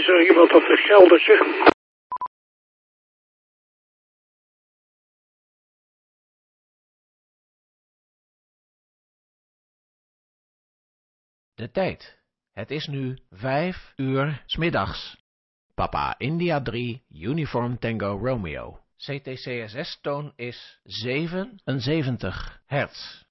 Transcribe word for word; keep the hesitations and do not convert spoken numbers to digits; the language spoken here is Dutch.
Is er iemand op de Gelderse? De tijd. Het is nu vijf uur 's middags. Papa India drie, Uniform Tango Romeo. C T C S S-toon is zevenenzeventig hertz.